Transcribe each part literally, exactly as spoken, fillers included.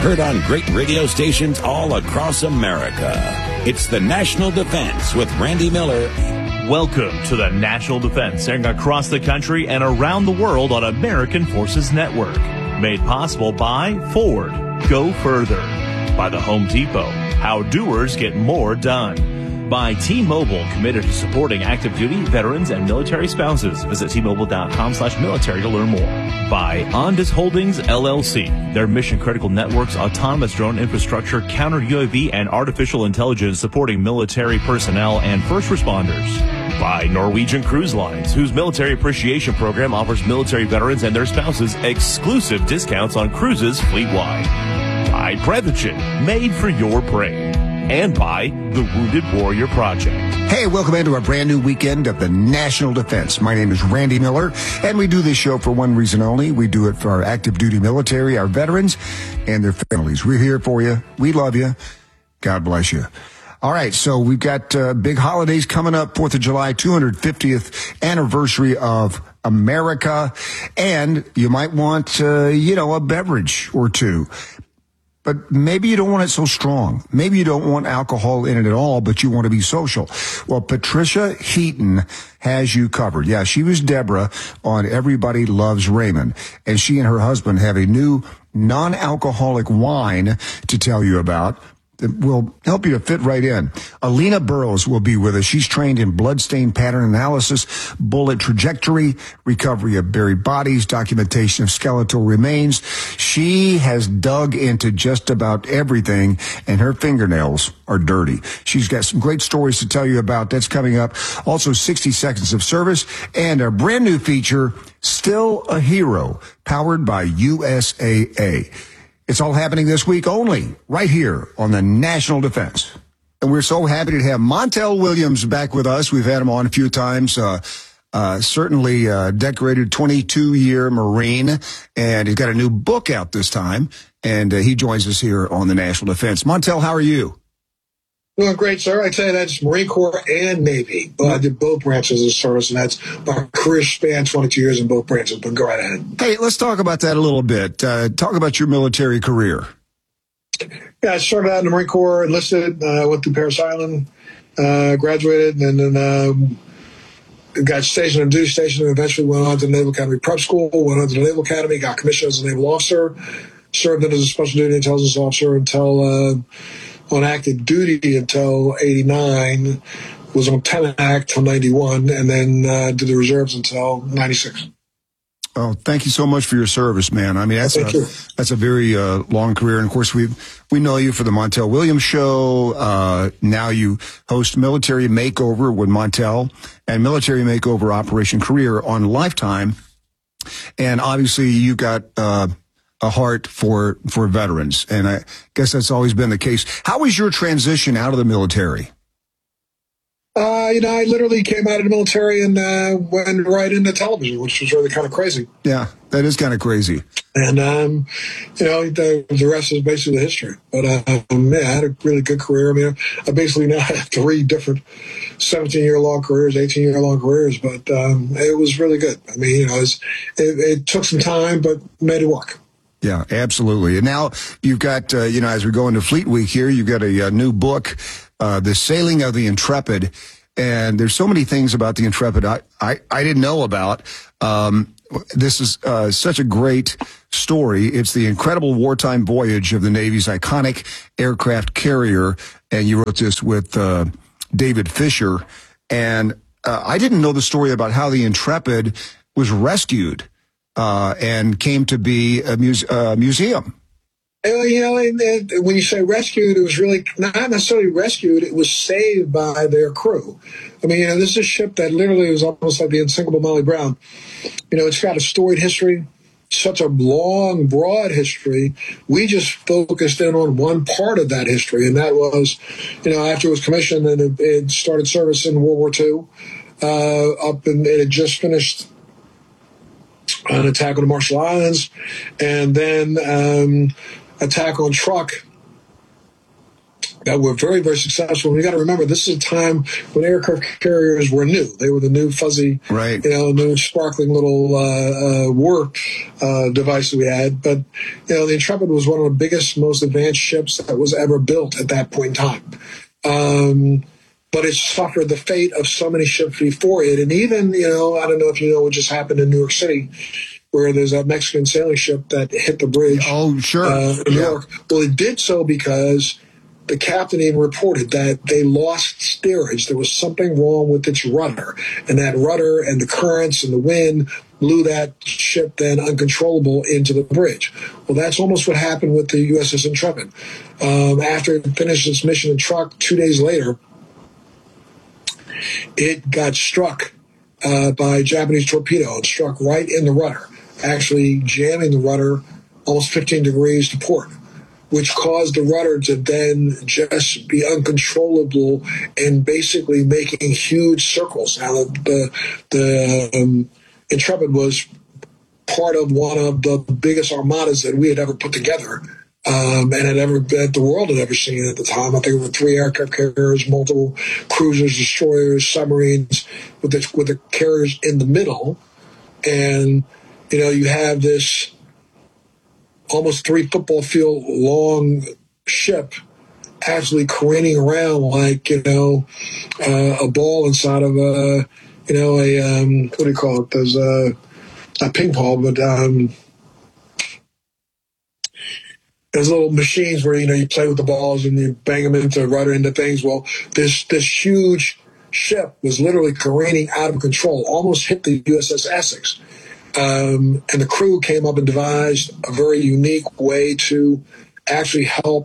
Heard on great radio stations all across America. It's the National Defense with Randy Miller. Welcome to the National Defense, airing across the country and around the world on American Forces Network. Made possible by Ford. Go further. By the Home Depot. How doers get more done. By T-Mobile, committed to supporting active duty, veterans, and military spouses. Visit T-Mobile.com slash military to learn more. By Ondas Holdings, L L C. Their mission-critical networks, autonomous drone infrastructure, counter-U A V, and artificial intelligence supporting military personnel and first responders. By Norwegian Cruise Lines, whose military appreciation program offers military veterans and their spouses exclusive discounts on cruises fleet-wide. By Prevagen, made for your brain. And by the Wounded Warrior Project. Hey, welcome into our brand new weekend of the National Defense. My name is Randy Miller, and we do this show for one reason only. We do it for our active duty military, our veterans, and their families. We're here for you. We love you. God bless you. All right, so we've got uh, big holidays coming up, fourth of July, two hundred fiftieth anniversary of America, and you might want, uh, you know, a beverage or two. But maybe you don't want it so strong. Maybe you don't want alcohol in it at all, but you want to be social. Well, Patricia Heaton has you covered. Yeah, she was Deborah on Everybody Loves Raymond, and she and her husband have a new non-alcoholic wine to tell you about that will help you to fit right in. Alina Burrows will be with us. She's trained in bloodstain pattern analysis, bullet trajectory, recovery of buried bodies, documentation of skeletal remains. She has dug into just about everything, and her fingernails are dirty. She's got some great stories to tell you about. That's coming up. Also, sixty seconds of service and a brand new feature, Still a Hero, powered by U S A A. It's all happening this week only, right here on the National Defense. And we're so happy to have Montel Williams back with us. We've had him on a few times. Uh, uh, certainly uh, decorated twenty-two-year Marine, and he's got a new book out this time, and uh, he joins us here on the National Defense. Montel, how are you? Doing great, sir. I'd say that's Marine Corps and Navy. But I did both branches of service, and that's my career span, twenty-two years in both branches. But go right ahead. Hey, let's talk about that a little bit. Uh, talk about your military career. Yeah, I started out in the Marine Corps, enlisted, uh, went through Parris Island, uh, graduated, and then uh, got stationed in duty station, and eventually went on to the Naval Academy Prep School, went on to the Naval Academy, got commissioned as a naval officer, served as a special duty intelligence officer until uh, on active duty until eighty-nine, was on ten act till ninety-one, and then uh, did the reserves until ninety-six. Oh, thank you so much for your service, man. I mean, that's Thank a, you. that's a very uh, long career. And, of course, we we know you for the Montel Williams Show. Uh, now you host Military Makeover with Montel and Military Makeover Operation Career on Lifetime. And, obviously, you got uh, a heart for, for veterans. And I guess that's always been the case. How was your transition out of the military? Uh, you know, I literally came out of the military and uh, went right into television, which was really kind of crazy. Yeah, that is kind of crazy. And, um, you know, the, the rest is basically history. But, um, yeah, I had a really good career. I mean, I basically now have three different seventeen-year-long careers, eighteen-year-long careers, but um, it was really good. I mean, you know, it, was, it, it took some time, but made it work. Yeah, absolutely. And now you've got, uh, you know, as we go into Fleet Week here, you've got a, a new book, uh, The Sailing of the Intrepid. And there's so many things about the Intrepid I, I, I didn't know about. Um, this is uh, such a great story. It's the incredible wartime voyage of the Navy's iconic aircraft carrier. And you wrote this with uh, David Fisher. And uh, I didn't know the story about how the Intrepid was rescued uh, and came to be a muse- uh, museum. And, you know, and, and when you say rescued, it was really not necessarily rescued. It was saved by their crew. I mean, you know, this is a ship that literally was almost like the unsinkable Molly Brown. You know, it's got a storied history, such a long, broad history. We just focused in on one part of that history, and that was, you know, after it was commissioned and it, it started service in World War Two, uh, up and it had just finished an attack on the Marshall Islands, and then um, attack on Truk that were very, very successful. And you got to remember, this is a time when aircraft carriers were new. They were the new fuzzy, right. you know, new sparkling little uh, uh, war uh, device that we had. But, you know, the Intrepid was one of the biggest, most advanced ships that was ever built at that point in time. Um, but it suffered the fate of so many ships before it. And even, you know, I don't know if you know what just happened in New York City, where there's a Mexican sailing ship that hit the bridge. Oh, sure. Uh, in New yeah. York. Well, it did so because the captain even reported that they lost steerage. There was something wrong with its rudder, and that rudder and the currents and the wind blew that ship then uncontrollable into the bridge. Well, that's almost what happened with the U S S Intrepid. Um, after it finished its mission in Truk, two days later, it got struck uh, by a Japanese torpedo. It struck right in the rudder, actually jamming the rudder almost fifteen degrees to port, which caused the rudder to then just be uncontrollable and basically making huge circles. Now, the, the um, Intrepid was part of one of the biggest armadas that we had ever put together, um, and had ever that the world had ever seen at the time. I think there were three aircraft carriers, multiple cruisers, destroyers, submarines, with the, with the carriers in the middle. And, you know, you have this almost three football field long ship actually careening around like, you know, uh, a ball inside of a, you know, a, um, what do you call it? There's a, a ping pong, but um, there's little machines where, you know, you play with the balls and you bang them into rudder into things. Well, this, this huge ship was literally careening out of control, almost hit the U S S Essex. Um, and the crew came up and devised a very unique way to actually help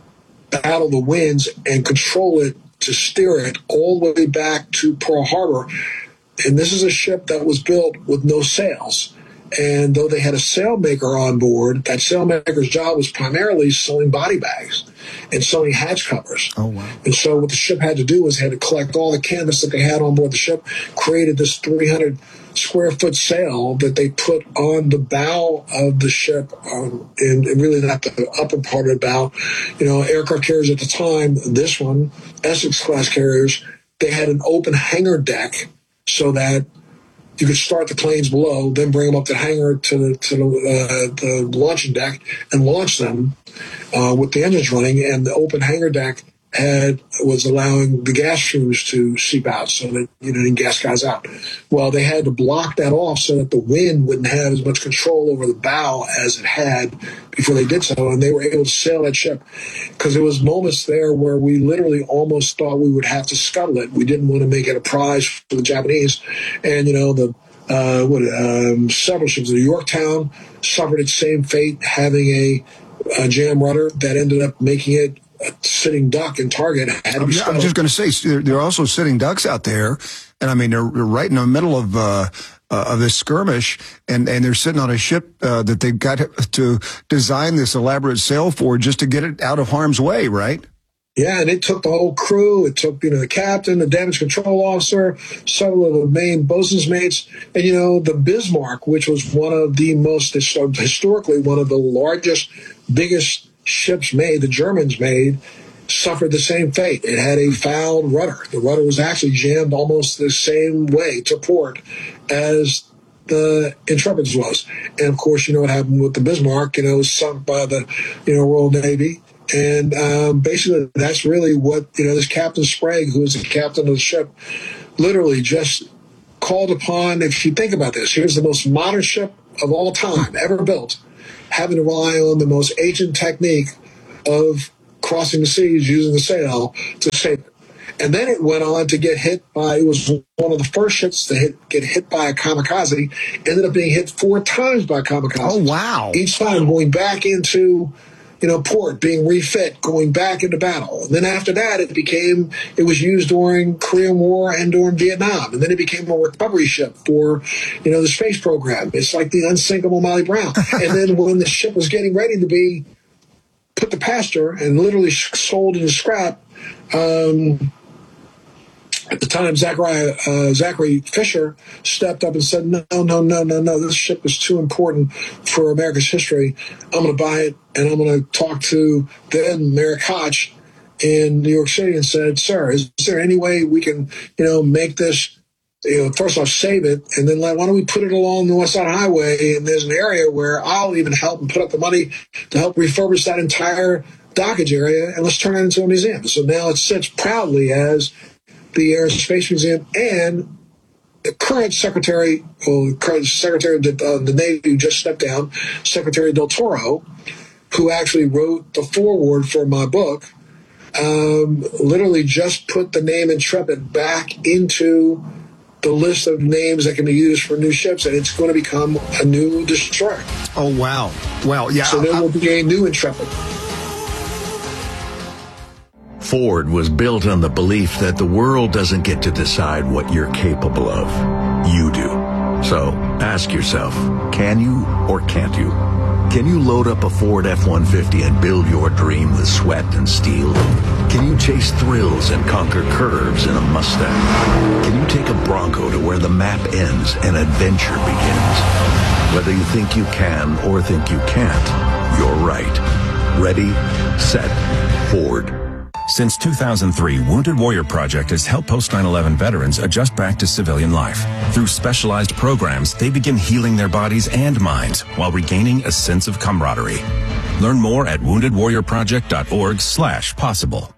battle the winds and control it to steer it all the way back to Pearl Harbor. And this is a ship that was built with no sails. And though they had a sailmaker on board, that sailmaker's job was primarily sewing body bags and sewing hatch covers. Oh, wow. And so what the ship had to do was had to collect all the canvas that they had on board the ship, created this three hundred square foot sail that they put on the bow of the ship, um, and, and really not the upper part of the bow. You know, aircraft carriers at the time, this one, Essex class carriers, they had an open hangar deck so that you could start the planes below, then bring them up the hangar to the, to the, uh, the launching deck and launch them uh, with the engines running. And the open hangar deck had was allowing the gas fumes to seep out so that, you know, didn't gas guys out. Well, they had to block that off so that the wind wouldn't have as much control over the bow as it had before they did so. And they were able to sail that ship because there was moments there where we literally almost thought we would have to scuttle it. We didn't want to make it a prize for the Japanese. And, you know, the uh, what, um, several ships, the Yorktown suffered its same fate, having a, a jam rudder that ended up making it a sitting duck in Target. Had to be I'm just going to say, there, there are also sitting ducks out there, and I mean, they're right in the middle of uh, uh, of this skirmish, and, and they're sitting on a ship uh, that they've got to design this elaborate sail for just to get it out of harm's way, right? Yeah, and it took the whole crew. It took, you know, the captain, the damage control officer, several of the main bosun's mates, and, you know, the Bismarck, which was one of the most, historically, one of the largest, biggest ships made, the Germans made, suffered the same fate. It had a fouled rudder. The rudder was actually jammed almost the same way to port as the Intrepid was. And, of course, you know what happened with the Bismarck. You know, it was sunk by the, you know, Royal Navy. And um, basically, that's really what, you know, this Captain Sprague, who was the captain of the ship, literally just called upon. If you think about this, here's the most modern ship of all time ever built, having to rely on the most ancient technique of crossing the seas using the sail to save it. And then it went on to get hit by, it was one of the first ships to hit, get hit by a kamikaze, ended up being hit four times by kamikaze. Oh, wow. Each time going back into, you know, port, being refit, going back into battle. And then after that, it became, it was used during Korean War and during Vietnam. And then it became a recovery ship for, you know, the space program. It's like the unsinkable Molly Brown. And then when the ship was getting ready to be put to pasture and literally sold into scrap, um, at the time, Zachary, uh, Zachary Fisher stepped up and said, no, no, no, no, no, this ship is too important for America's history. I'm going to buy it, and I'm going to talk to then Merrick Hodge in New York City and said, sir, is there any way we can, you know, make this, you know, first off, save it, and then let, why don't we put it along the West Side Highway, and there's an area where I'll even help and put up the money to help refurbish that entire dockage area, and let's turn it into a museum. So now it sits proudly as the Air and Space Museum, and the current secretary, well, current secretary of the, uh, the Navy who just stepped down, Secretary Del Toro, who actually wrote the foreword for my book, um, literally just put the name Intrepid back into the list of names that can be used for new ships, and it's going to become a new destroyer. Oh, wow. Well, yeah. So there will be a new Intrepid. Ford was built on the belief that the world doesn't get to decide what you're capable of. You do. So ask yourself, can you or can't you? Can you load up a Ford F one fifty and build your dream with sweat and steel? Can you chase thrills and conquer curves in a Mustang? Can you take a Bronco to where the map ends and adventure begins? Whether you think you can or think you can't, you're right. Ready, set, Ford. Since two thousand three, Wounded Warrior Project has helped post nine eleven veterans adjust back to civilian life. Through specialized programs, they begin healing their bodies and minds while regaining a sense of camaraderie. Learn more at wounded warrior project dot org slash possible.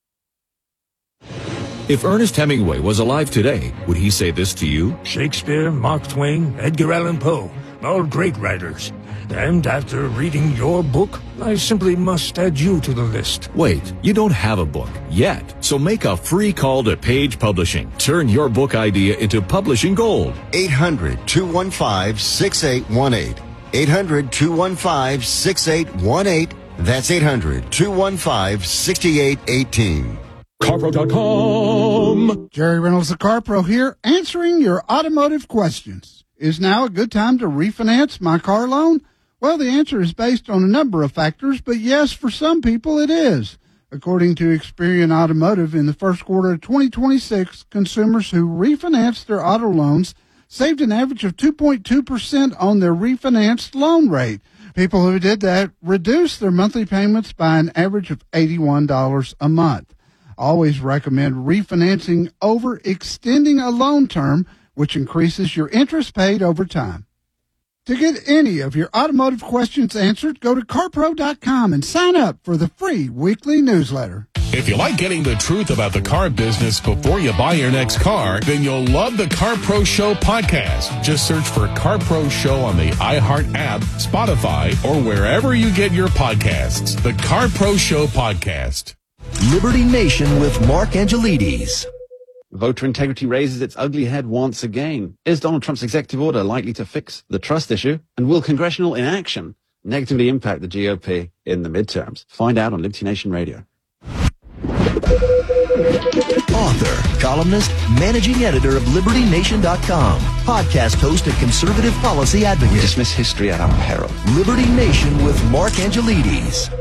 If Ernest Hemingway was alive today, would he say this to you? Shakespeare, Mark Twain, Edgar Allan Poe, all great writers. And after reading your book, I simply must add you to the list. Wait, you don't have a book yet. So make a free call to Page Publishing. Turn your book idea into publishing gold. eight hundred, two one five, six eight one eight. eight hundred, two one five, six eight one eight. That's eight hundred, two one five, six eight one eight. CarPro dot com. Jerry Reynolds of CarPro here, answering your automotive questions. Is now a good time to refinance my car loan? Well, the answer is based on a number of factors, but yes, for some people it is. According to Experian Automotive, in the first quarter of twenty twenty-six, consumers who refinanced their auto loans saved an average of two point two percent on their refinanced loan rate. People who did that reduced their monthly payments by an average of eighty-one dollars a month. I always recommend refinancing over extending a loan term, which increases your interest paid over time. To get any of your automotive questions answered, go to car pro dot com and sign up for the free weekly newsletter. If you like getting the truth about the car business before you buy your next car, then you'll love the CarPro Show podcast. Just search for CarPro Show on the iHeart app, Spotify, or wherever you get your podcasts. The CarPro Show podcast. Liberty Nation with Mark Angelides. Voter integrity raises its ugly head once again. Is Donald Trump's executive order likely to fix the trust issue? And will congressional inaction negatively impact the G O P in the midterms? Find out on Liberty Nation Radio. Author, columnist, managing editor of Liberty Nation dot com, podcast host and conservative policy advocate. We dismiss history at our peril. Liberty Nation with Mark Angelides.